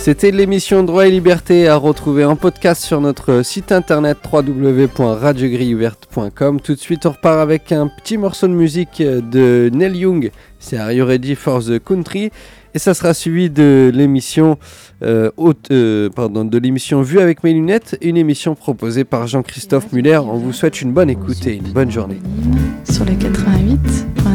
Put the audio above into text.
C'était l'émission Droit et Liberté à retrouver en podcast sur notre site internet www.radiogrilleouverte.com. Tout de suite, on repart avec un petit morceau de musique de Neil Young. C'est Are You Ready for the Country? Et ça sera suivi de l'émission de l'émission Vue avec mes lunettes, une émission proposée par Jean-Christophe Muller. On vous souhaite une bonne écoute et une bonne journée. Sur le 88.